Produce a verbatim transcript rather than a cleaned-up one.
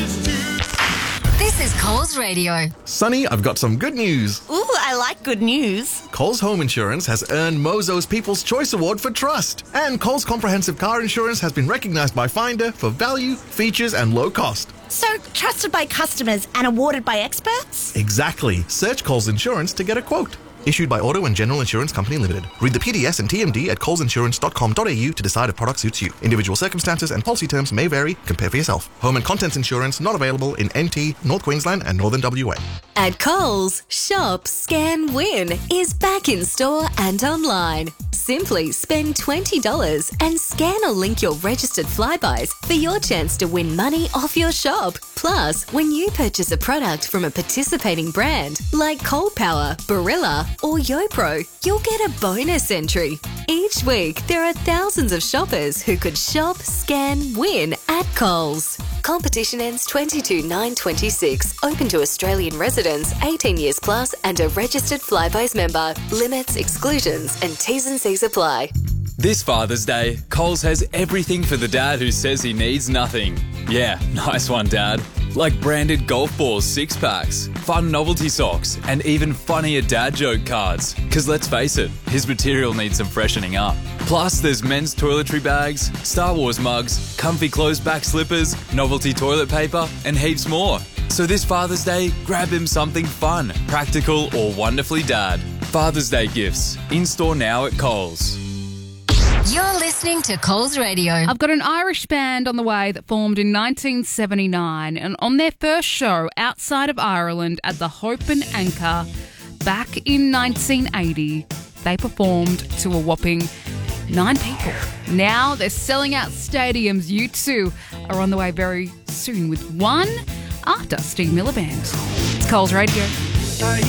This is Coles Radio. Sonny, I've got some good news. Ooh, I like good news. Coles Home Insurance has earned Mozo's People's Choice Award for trust. And Coles Comprehensive Car Insurance has been recognised by Finder for value, features and low cost. So, trusted by customers and awarded by experts? Exactly. Search Coles Insurance to get a quote. Issued by Auto and General Insurance Company Limited. Read the P D S and T M D at coles insurance dot com dot a u to decide if product suits you. Individual circumstances and policy terms may vary. Compare for yourself. Home and contents insurance not available in N T, North Queensland and Northern W A. At Coles, Shop, Scan, Win is back in store and online. Simply spend twenty dollars and scan or link your registered Flybuys for your chance to win money off your shop. Plus, when you purchase a product from a participating brand like Coal Power, Barilla or YoPro, you'll get a bonus entry. Each week, there are thousands of shoppers who could shop, scan, win at Coles. Competition ends twenty-two nine twenty-six. Open to Australian residents, eighteen years plus and a registered Flybuys member. Limits, exclusions and T's and C's apply. This Father's Day, Coles has everything for the dad who says he needs nothing. Yeah, nice one, Dad. Like branded golf balls six-packs, fun novelty socks, and even funnier dad joke cards. Because let's face it, his material needs some freshening up. Plus, there's men's toiletry bags, Star Wars mugs, comfy closed back slippers, novelty toilet paper, and heaps more. So this Father's Day, grab him something fun, practical, or wonderfully dad. Father's Day gifts, in-store now at Coles. You're listening to Coles Radio. I've got an Irish band on the way that formed in nineteen seventy-nine, and on their first show outside of Ireland at the Hope and Anchor back in nineteen eighty, they performed to a whopping nine people. Now they're selling out stadiums. You two are on the way very soon with one after Steve Miller Band. It's Coles Radio.